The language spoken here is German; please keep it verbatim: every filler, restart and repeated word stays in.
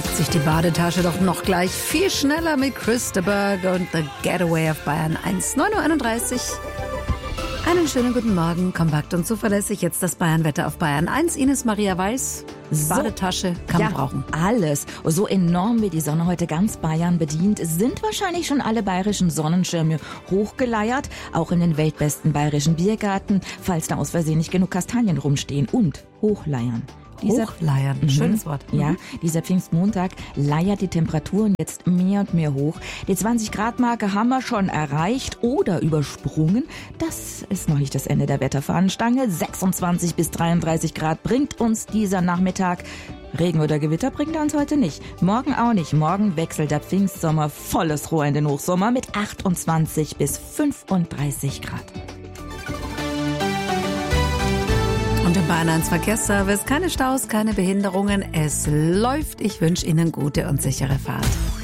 packt sich die Badetasche doch noch gleich viel schneller mit Chris de Burgh und The Getaway auf Bayern eins. neun Uhr einunddreißig. Einen schönen guten Morgen, kompakt und zuverlässig. Jetzt das Bayernwetter auf Bayern eins. Ines Maria Weiß, Badetasche kann man ja, brauchen. Alles. So enorm wie die Sonne heute ganz Bayern bedient, sind wahrscheinlich schon alle bayerischen Sonnenschirme hochgeleiert. Auch in den weltbesten bayerischen Biergarten, falls da aus Versehen nicht genug Kastanien rumstehen. Und hochleiern. Dieser, Hochleiern, mhm. schönes Wort. Mhm. Ja, dieser Pfingstmontag leiert die Temperaturen jetzt mehr und mehr hoch. Die zwanzig Grad Marke haben wir schon erreicht oder übersprungen. Das ist noch nicht das Ende der Wetterfahnenstange. sechsundzwanzig bis dreiunddreißig Grad bringt uns dieser Nachmittag. Regen oder Gewitter bringt er uns heute nicht. Morgen auch nicht. Morgen wechselt der Pfingstsommer volles Rohr in den Hochsommer mit achtundzwanzig bis fünfunddreißig Grad. Und im Bayern eins Verkehrsservice keine Staus, keine Behinderungen. Es läuft. Ich wünsche Ihnen gute und sichere Fahrt.